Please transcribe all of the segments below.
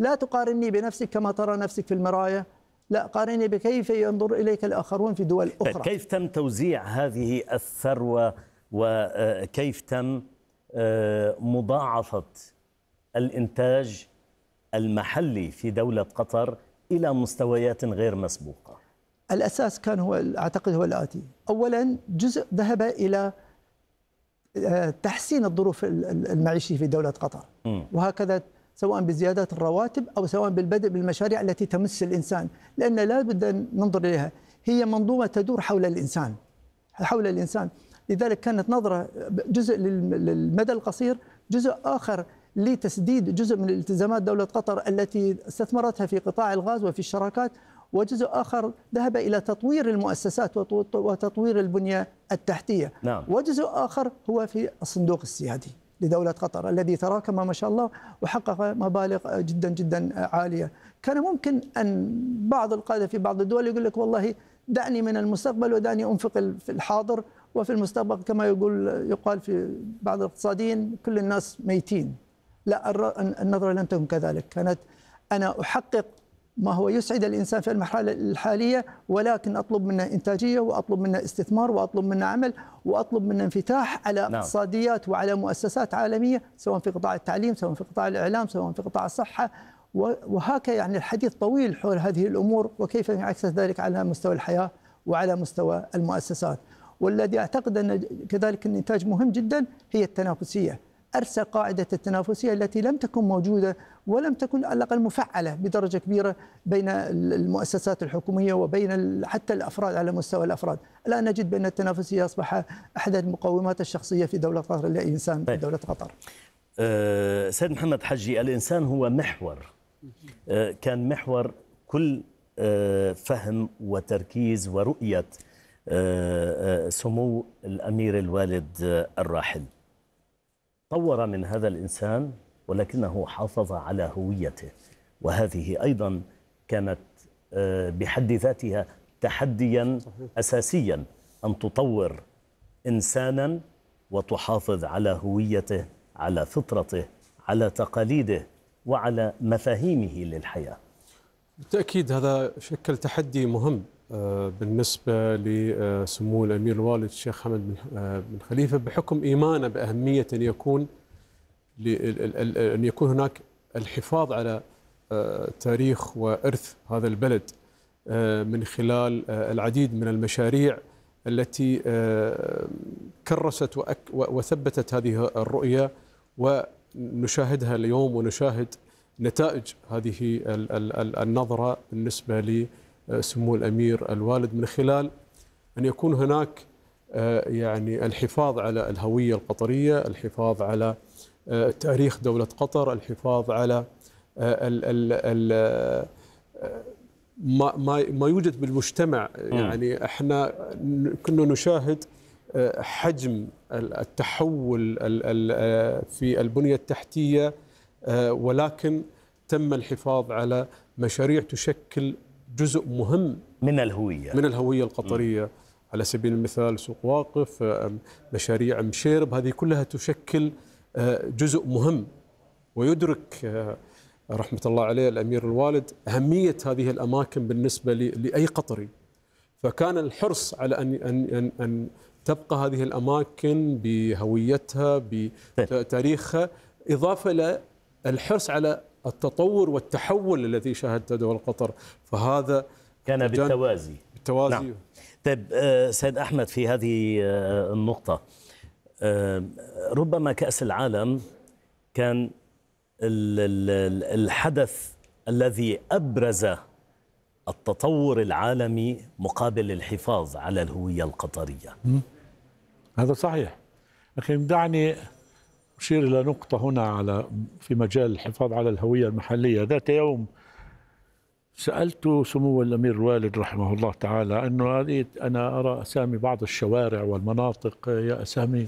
لا تقارني بنفسك كما ترى نفسك في المراية، لا قارني بكيف ينظر إليك الآخرون في دول أخرى. كيف تم توزيع هذه الثروة وكيف تم مضاعفة الإنتاج المحلي في دولة قطر إلى مستويات غير مسبوقة؟ الأساس كان هو أعتقد هو الآتي: أولا جزء ذهب إلى تحسين الظروف المعيشية في دولة قطر، وهكذا سواء بزيادة الرواتب أو سواء بالبدء بالمشاريع التي تمس الإنسان، لأن لا بد أن ننظر إليها، هي منظومة تدور حول الإنسان. لذلك كانت نظرة جزء للمدى القصير، جزء آخر لتسديد جزء من التزامات دولة قطر التي استثمرتها في قطاع الغاز وفي الشراكات، وجزء آخر ذهب إلى تطوير المؤسسات وتطوير البنية التحتية. نعم. وجزء آخر هو في الصندوق السيادي لدولة قطر الذي تراكم ما شاء الله وحقق مبالغ جدا جدا عالية. كان ممكن أن بعض القادة في بعض الدول يقول لك والله دعني من المستقبل ودعني أنفق في الحاضر، وفي المستقبل كما يقال في بعض الاقتصاديين كل الناس ميتين. لا، النظرة لم تكن كذلك، كانت أنا أحقق ما هو يسعد الإنسان في المرحلة الحالية، ولكن أطلب منه إنتاجية، وأطلب منه استثمار، وأطلب منه عمل، وأطلب منه انفتاح على اقتصاديات وعلى مؤسسات عالمية، سواء في قطاع التعليم، سواء في قطاع الإعلام، سواء في قطاع الصحة، وهكذا. يعني الحديث طويل حول هذه الأمور وكيف ينعكس ذلك على مستوى الحياة وعلى مستوى المؤسسات. والذي أعتقد أن كذلك الإنتاج مهم جدا هي التنافسية، أرسى قاعدة التنافسية التي لم تكن موجودة ولم تكن على الأقل مفعلة بدرجة كبيرة بين المؤسسات الحكومية وبين حتى الأفراد على مستوى الأفراد. الآن نجد بأن التنافسية أصبح أحد المقومات الشخصية في دولة قطر للإنسان في دولة قطر. سيد محمد حجي، الإنسان هو محور، كان محور كل فهم وتركيز ورؤية سمو الأمير الوالد الراحل. طور من هذا الإنسان ولكنه حافظ على هويته، وهذه أيضا كانت بحد ذاتها تحديا أساسيا، أن تطور إنسانا وتحافظ على هويته، على فطرته، على تقاليده، وعلى مفاهيمه للحياة. بالتأكيد هذا شكل تحدي مهم بالنسبة لسمو الأمير الوالد الشيخ حمد بن خليفة، بحكم إيمانه بأهمية أن يكون هناك الحفاظ على تاريخ وإرث هذا البلد من خلال العديد من المشاريع التي كرست وثبتت هذه الرؤية، ونشاهدها اليوم ونشاهد نتائج هذه النظرة بالنسبة لسمو الأمير الوالد، من خلال أن يكون هناك يعني الحفاظ على الهوية القطرية، الحفاظ على تاريخ دولة قطر، الحفاظ على ما يوجد بالمجتمع. يعني احنا كنا نشاهد حجم التحول في البنية التحتية، ولكن تم الحفاظ على مشاريع تشكل جزء مهم من الهوية القطرية. على سبيل المثال سوق واقف، مشاريع مشيرب، هذه كلها تشكل جزء مهم. ويدرك رحمة الله عليه الأمير الوالد أهمية هذه الأماكن بالنسبة لأي قطري، فكان الحرص على أن تبقى هذه الأماكن بهويتها بتاريخها، إضافة إلى الحرص على التطور والتحول الذي شهدته دولة قطر، فهذا كان بالتوازي. نعم. طيب سيد أحمد، في هذه النقطة ربما كأس العالم كان الحدث الذي أبرز التطور العالمي مقابل الحفاظ على الهوية القطرية. هذا صحيح، لكن دعني أشير إلى نقطة هنا في مجال الحفاظ على الهوية المحلية. ذات يوم سألت سمو الأمير الوالد رحمه الله تعالى أنه أنا أرى أسامي بعض الشوارع والمناطق يا أسامي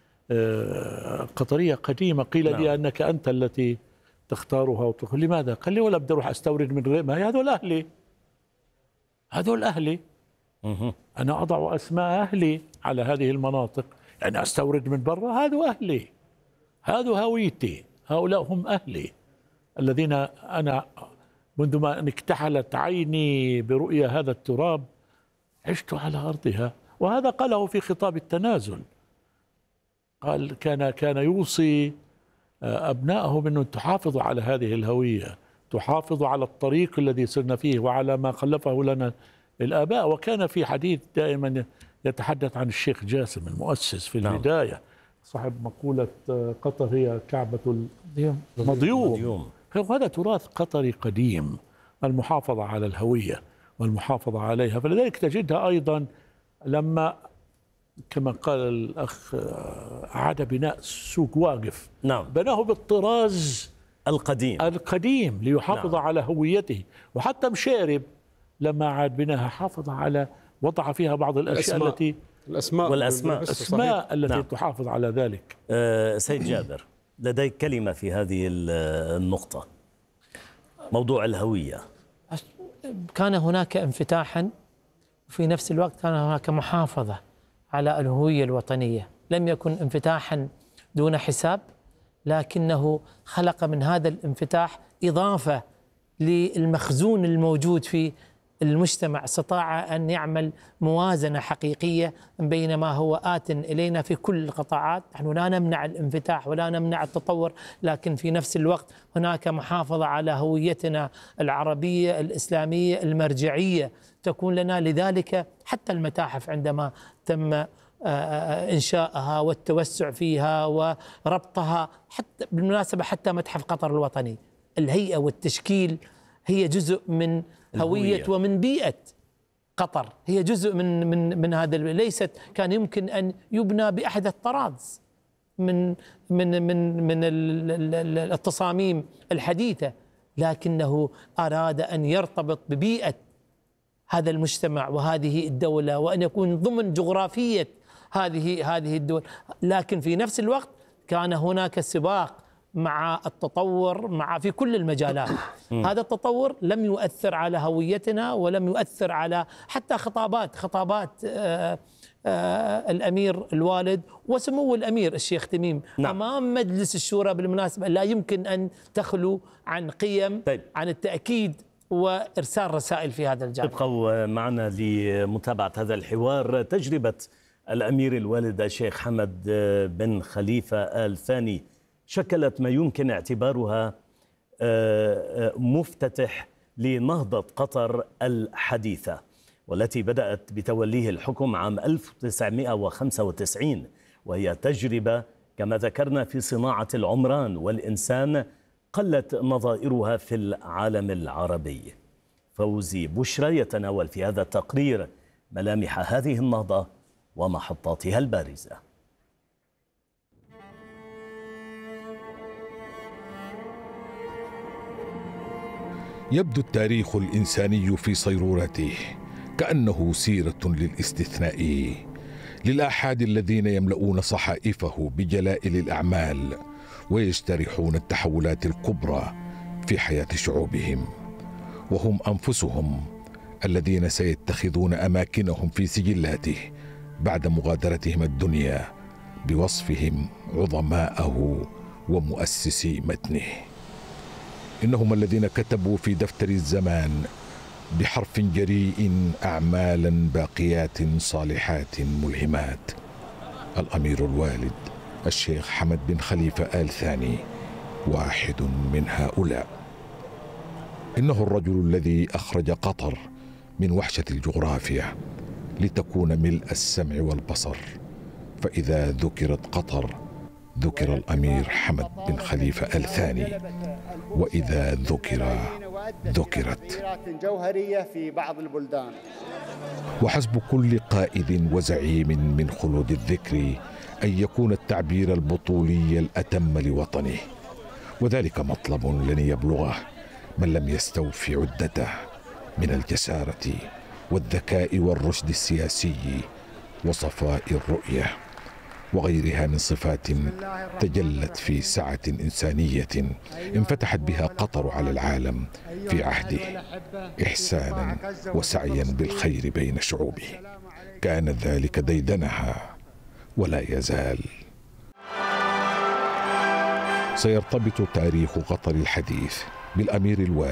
قطرية قديمة، قيل لي أنك أنت التي تختارها وتقول لماذا؟ قال لي ولا بدي أروح أستورد من غير هذول أهلي أنا أضع أسماء أهلي على هذه المناطق، يعني أستورد من برا، هذا أهلي، هذا هويتي، هؤلاء هم أهلي. الذين أنا منذ ما أن اكتحلت عيني برؤيا هذا التراب عشت على أرضها. وهذا قاله في خطاب التنازل، قال كان يوصي أبنائه بأن تحافظوا على هذه الهوية، تحافظوا على الطريق الذي سرنا فيه وعلى ما خلفه لنا الآباء. وكان في حديث دائما يتحدث عن الشيخ جاسم المؤسس في البداية، صاحب مقولة قطر هي كعبة المضيوم. هذا تراث قطري قديم، المحافظة على الهوية والمحافظة عليها. فلذلك تجدها أيضا لما كما قال الأخ أعاد بناء سوق واقف، نعم، بناه بالطراز القديم ليحافظ على هويته. وحتى مشارب لما عاد بناها حافظ على، وضع فيها بعض الأشياء الأسماء التي تحافظ على ذلك. سيد جابر، لديك كلمة في هذه النقطة، موضوع الهوية. كان هناك انفتاحا، وفي نفس الوقت كان هناك محافظة على الهوية الوطنية. لم يكن انفتاحا دون حساب، لكنه خلق من هذا الانفتاح إضافة للمخزون الموجود في المجتمع، استطاع أن يعمل موازنة حقيقية بين ما هو آت إلينا في كل القطاعات. نحن لا نمنع الانفتاح ولا نمنع التطور، لكن في نفس الوقت هناك محافظة على هويتنا العربية الإسلامية المرجعية تكون لنا. لذلك حتى المتاحف عندما تم إنشائها والتوسع فيها وربطها، حتى بالمناسبة حتى متحف قطر الوطني، الهيئة والتشكيل هي جزء من هوية ومن بيئة قطر، هي جزء من هذا. ليست كان يمكن أن يبنى بأحد الطراز من التصاميم الحديثة، لكنه أراد أن يرتبط ببيئة هذا المجتمع وهذه الدولة، وأن يكون ضمن جغرافية هذه الدول. لكن في نفس الوقت كان هناك سباق مع التطور في كل المجالات. هذا التطور لم يؤثر على هويتنا ولم يؤثر على حتى خطابات الأمير الوالد وسمو الأمير الشيخ تميم أمام مجلس الشورى. بالمناسبة لا يمكن أن تخلو عن قيم، عن التأكيد وإرسال رسائل في هذا الجانب. ابقوا معنا لمتابعة هذا الحوار. تجربة الأمير الوالد الشيخ حمد بن خليفة آل ثاني شكلت ما يمكن اعتبارها مفتتح لنهضة قطر الحديثة، والتي بدأت بتوليه الحكم عام 1995، وهي تجربة كما ذكرنا في صناعة العمران والإنسان قلت نظائرها في العالم العربي. فوزي بشرى يتناول في هذا التقرير ملامح هذه النهضة ومحطاتها البارزة. يبدو التاريخ الإنساني في صيرورته كأنه سيرة للاستثناء، للآحاد الذين يملؤون صحائفه بجلائل الأعمال ويجترحون التحولات الكبرى في حياة شعوبهم، وهم أنفسهم الذين سيتخذون أماكنهم في سجلاته بعد مغادرتهم الدنيا بوصفهم عظماءه ومؤسسي متنه. إنهم الذين كتبوا في دفتر الزمان بحرف جريء أعمالا باقيات صالحات ملهمات. الأمير الوالد الشيخ حمد بن خليفة آل ثاني واحد من هؤلاء. إنه الرجل الذي أخرج قطر من وحشة الجغرافيا لتكون ملء السمع والبصر، فإذا ذكرت قطر ذكر الأمير حمد بن خليفة آل ثاني، وإذا ذكرت جوهرية في بعض البلدان. وحسب كل قائد وزعيم من خلود الذكر أن يكون التعبير البطولي الأتم لوطنه، وذلك مطلب لن يبلغه من لم يستوفي عدته من الجسارة والذكاء والرشد السياسي وصفاء الرؤية وغيرها من صفات تجلت في سعة إنسانية انفتحت بها قطر على العالم في عهده، إحسانا وسعيا بالخير بين شعوبه. كان ذلك ديدنها ولا يزال. سيرتبط تاريخ قطر الحديث بالأمير الوالد